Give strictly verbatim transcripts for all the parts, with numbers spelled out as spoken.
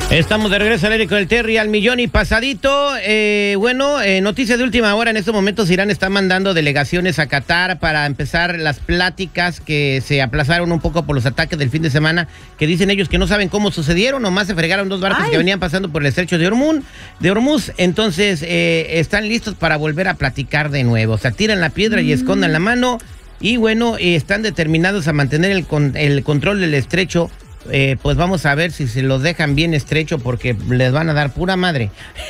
Estamos de regreso al aire con el Terry al millón y pasadito. Eh, bueno, eh, noticia de última hora. En estos momentos Irán está mandando delegaciones a Qatar para empezar las pláticas que se aplazaron un poco por los ataques del fin de semana, que dicen ellos que no saben cómo sucedieron. Nomás se fregaron dos barcos Ay. que venían pasando por el estrecho de Hormuz. De Hormuz. Entonces eh, están listos para volver a platicar de nuevo. O sea, tiran la piedra y escondan la mano. Y bueno, eh, están determinados a mantener el, con, el control del estrecho. Eh, pues vamos a ver si se los dejan bien estrecho, porque les van a dar pura madre.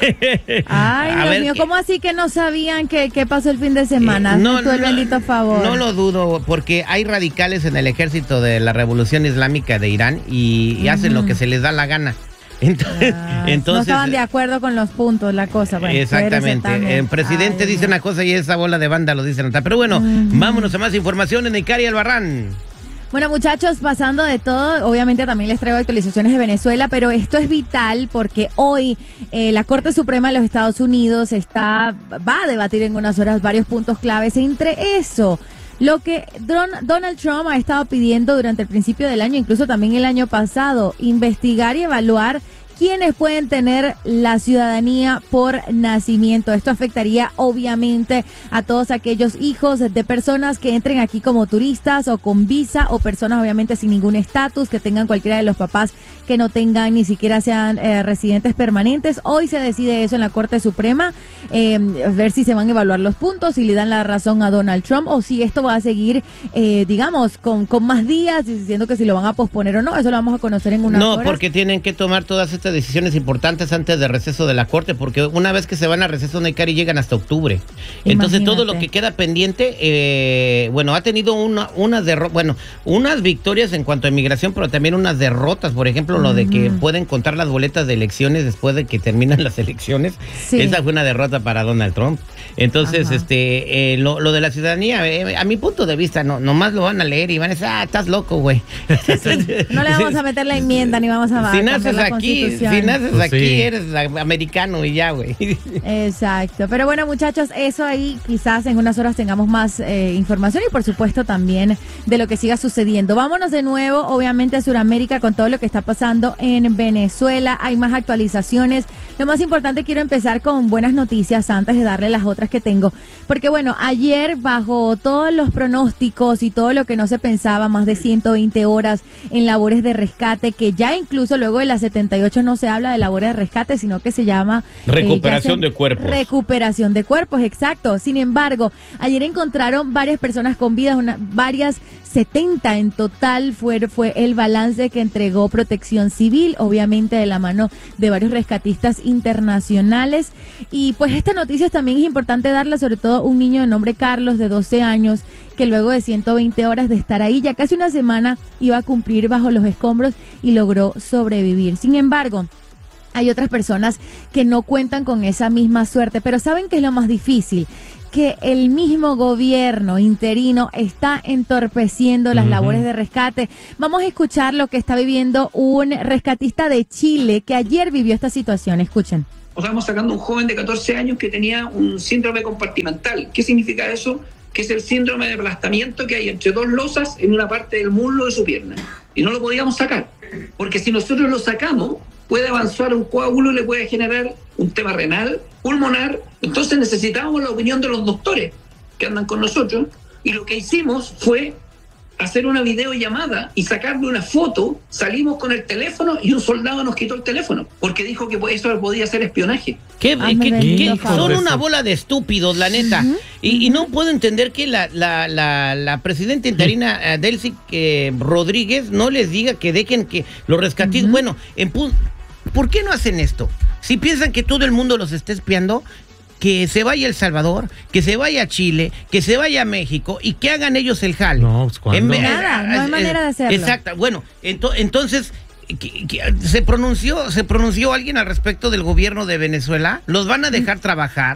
Ay, Dios ver, mío, ¿cómo así que no sabían qué, qué pasó el fin de semana? Eh, no, no, el bendito favor. No lo dudo, porque hay radicales en el ejército de la Revolución Islámica de Irán y, y hacen uh-huh. lo que se les da la gana. Entonces, ah, entonces no estaban de acuerdo con los puntos, la cosa. Bueno, exactamente. El presidente Ay, dice no. una cosa y esa bola de banda lo dice otra. Pero bueno, uh-huh. vámonos a más información en Icari Albarrán. Bueno, muchachos, pasando de todo, obviamente también les traigo actualizaciones de Venezuela, pero esto es vital porque hoy eh, la Corte Suprema de los Estados Unidos está va a debatir en unas horas varios puntos claves. Entre eso, lo que Don, Donald Trump ha estado pidiendo durante el principio del año, incluso también el año pasado, investigar y evaluar quienes pueden tener la ciudadanía por nacimiento. Esto afectaría obviamente a todos aquellos hijos de personas que entren aquí como turistas o con visa, o personas obviamente sin ningún estatus, que tengan cualquiera de los papás que no tengan, ni siquiera sean eh, residentes permanentes. Hoy se decide eso en la Corte Suprema, eh, ver si se van a evaluar los puntos, si le dan la razón a Donald Trump o si esto va a seguir, eh, digamos, con, con más días, diciendo que si lo van a posponer o no. Eso lo vamos a conocer en unas no, horas. No, porque tienen que tomar todas estas decisiones importantes antes del receso de la Corte, porque una vez que se van a receso de Icari llegan hasta octubre. Entonces Imagínate. todo lo que queda pendiente, eh, bueno, ha tenido una, unas derro- bueno, unas victorias en cuanto a inmigración, pero también unas derrotas. Por ejemplo, lo de que pueden contar las boletas de elecciones después de que terminan las elecciones. Sí. Esa fue una derrota para Donald Trump. Entonces, Ajá. este, eh, lo, lo de la ciudadanía, eh, a mi punto de vista, no, nomás lo van a leer y van a decir, ah, estás loco, güey. Sí. No le vamos a meter la enmienda ni vamos a si naces la aquí, si naces pues aquí, sí. eres americano y ya, güey. Exacto. Pero bueno, muchachos, eso ahí quizás en unas horas tengamos más eh, información y por supuesto también de lo que siga sucediendo. Vámonos de nuevo, obviamente, a Sudamérica con todo lo que está pasando en Venezuela. Hay más actualizaciones. Lo más importante, quiero empezar con buenas noticias antes de darle las otras que tengo. Porque bueno, ayer bajo todos los pronósticos y todo lo que no se pensaba, más de ciento veinte horas en labores de rescate, que ya incluso luego de las setenta y ocho no se habla de labores de rescate, sino que se llama recuperación eh, de cuerpos. Recuperación de cuerpos, exacto. Sin embargo, ayer encontraron varias personas con vida, una, varias setenta en total fue, fue el balance que entregó Protección Civil, obviamente de la mano de varios rescatistas internacionales. Y pues esta noticia también es importante darla, sobre todo un niño de nombre Carlos, de doce años, que luego de ciento veinte horas de estar ahí, ya casi una semana, iba a cumplir bajo los escombros y logró sobrevivir. Sin embargo, hay otras personas que no cuentan con esa misma suerte, pero ¿saben qué es lo más difícil? Que el mismo gobierno interino está entorpeciendo las uh-huh. labores de rescate. Vamos a escuchar lo que está viviendo un rescatista de Chile que ayer vivió esta situación. Escuchen. Estamos sacando un joven de catorce años que tenía un síndrome compartimental. ¿Qué significa eso? Que es el síndrome de aplastamiento que hay entre dos losas en una parte del muslo de su pierna. Y no lo podíamos sacar, porque si nosotros lo sacamos, puede avanzar un coágulo y le puede generar un tema renal, pulmonar. Entonces necesitábamos la opinión de los doctores que andan con nosotros, y lo que hicimos fue hacer una videollamada y sacarle una foto. Salimos con el teléfono y un soldado nos quitó el teléfono porque dijo que eso podía ser espionaje. ¿Qué, ah, ¿qué, qué, son una bola de estúpidos, la neta. Uh-huh. y, y no puedo entender que la, la, la, la presidenta interina uh, Delcy eh, Rodríguez no les diga que dejen que los rescatistas, uh-huh. bueno, en pu- ¿por qué no hacen esto? Si piensan que todo el mundo los está espiando, que se vaya a El Salvador, que se vaya a Chile, que se vaya a México y que hagan ellos el jale. No, pues ¿cuándo? En, Nada, no hay manera de hacerlo. Exacto. Bueno, ento, entonces que, que, se pronunció, se pronunció alguien al respecto del gobierno de Venezuela. ¿Los van a dejar trabajar?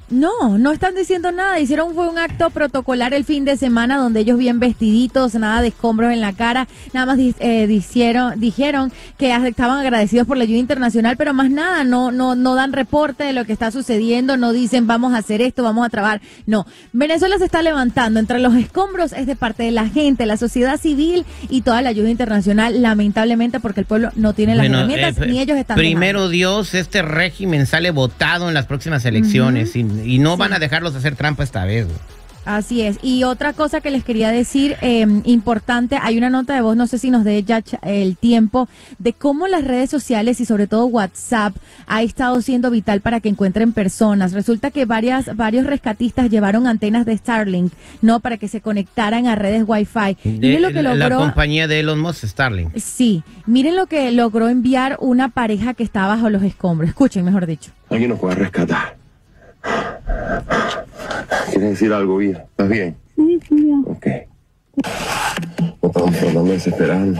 No, no están diciendo nada. Hicieron fue un acto protocolar el fin de semana donde ellos bien vestiditos, nada de escombros en la cara, nada más eh, dijeron, dijeron que estaban agradecidos por la ayuda internacional, pero más nada, no, no, no dan reporte de lo que está sucediendo, no dicen vamos a hacer esto, vamos a trabajar. No, Venezuela se está levantando. Entre los escombros es de parte de la gente, la sociedad civil y toda la ayuda internacional, lamentablemente, porque el pueblo no tiene las bueno, herramientas eh, ni ellos están Primero dejando. Dios, este régimen sale votado en las próximas elecciones. Uh-huh. y, Y no sí. van a dejarlos hacer trampa esta vez. Así es. Y otra cosa que les quería decir, eh, importante, hay una nota de voz, no sé si nos dé ya el tiempo, de cómo las redes sociales y sobre todo WhatsApp ha estado siendo vital para que encuentren personas. Resulta que varias varios rescatistas llevaron antenas de Starlink, ¿no? Para que se conectaran a redes Wi-Fi. Miren lo que logró. La compañía de Elon Musk, Starlink. Sí. Miren lo que logró enviar una pareja que está bajo los escombros. Escuchen, mejor dicho. Alguien nos puede rescatar. ¿Quieres decir algo, Vida? ¿Estás bien? Sí, sí, bien. Ok. Nos estamos tratando desesperando.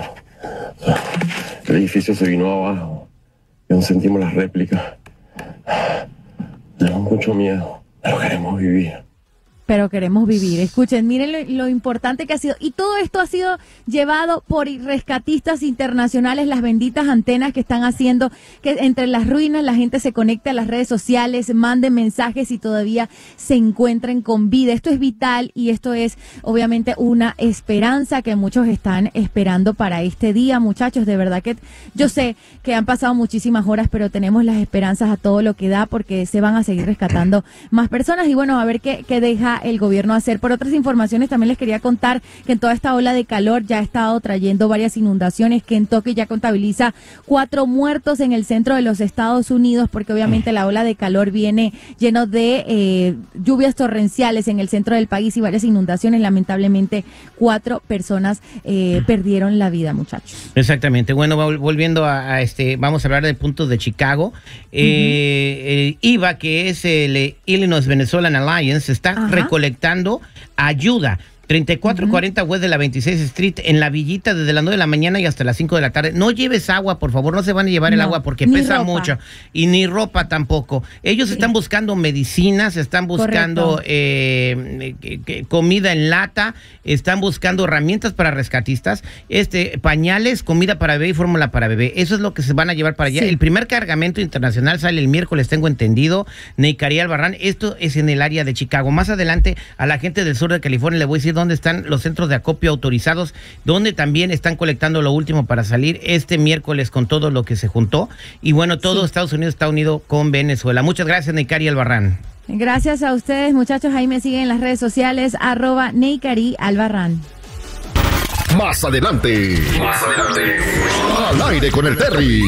El edificio se vino abajo. Ya no sentimos las réplicas. Tenemos mucho miedo, pero queremos vivir. Pero queremos vivir. Escuchen, miren lo, lo importante que ha sido. Y todo esto ha sido llevado por rescatistas internacionales, las benditas antenas que están haciendo que entre las ruinas la gente se conecte a las redes sociales, mande mensajes y todavía se encuentren con vida. Esto es vital y esto es obviamente una esperanza que muchos están esperando para este día, muchachos. De verdad que yo sé que han pasado muchísimas horas, pero tenemos las esperanzas a todo lo que da porque se van a seguir rescatando más personas. Y bueno, a ver qué, qué deja el gobierno hacer. Por otras informaciones también les quería contar que en toda esta ola de calor ya ha estado trayendo varias inundaciones. Kentucky ya contabiliza cuatro muertos en el centro de los Estados Unidos porque obviamente la ola de calor viene lleno de eh, lluvias torrenciales en el centro del país y varias inundaciones. Lamentablemente cuatro personas eh, perdieron la vida, muchachos. Exactamente. Bueno, volviendo a, a este, vamos a hablar del punto de Chicago. Eh, uh-huh. El I V A, que es el Illinois Venezuelan Alliance, está Ajá. recolectando ayuda. treinta y cuatro cuarenta uh-huh. West de la veintiséis Street en la villita desde las nueve de la mañana y hasta las cinco de la tarde. No lleves agua, por favor, no se van a llevar no, el agua porque pesa ropa. mucho. Y ni ropa tampoco. Ellos sí. están buscando medicinas, están buscando eh, que, que, comida en lata, están buscando herramientas para rescatistas, este pañales, comida para bebé y fórmula para bebé. Eso es lo que se van a llevar para allá. Sí. El primer cargamento internacional sale el miércoles, tengo entendido. Neikari Albarrán, esto es en el área de Chicago. Más adelante a la gente del sur de California le voy a decir dónde están los centros de acopio autorizados, donde también están colectando lo último para salir este miércoles con todo lo que se juntó. Y bueno, todo sí. Estados Unidos está unido con Venezuela. Muchas gracias, Neikari Albarrán. Gracias a ustedes, muchachos. Ahí me siguen en las redes sociales, arroba Neikari Albarrán. Más adelante. Más adelante. Al aire con el Terry.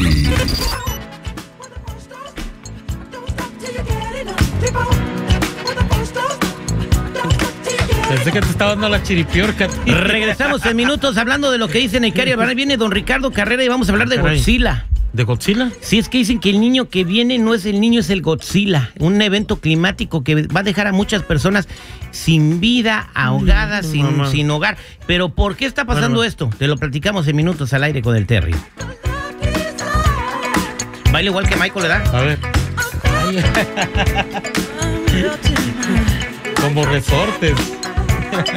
Pensé que te estaba dando la chiripiorca. Tío. Regresamos en minutos hablando de lo que dice Neikari Albarrán. Viene don Ricardo Carrera y vamos a hablar de Godzilla. ¿De Godzilla? Sí, es que dicen que el niño que viene no es el niño, es el Godzilla. Un evento climático que va a dejar a muchas personas sin vida, ahogadas, mm, sin, sin hogar. Pero ¿por qué está pasando bueno, esto? Te lo platicamos en minutos al aire con el Terry. Baila igual que Michael, ¿verdad? A ver. Como resortes.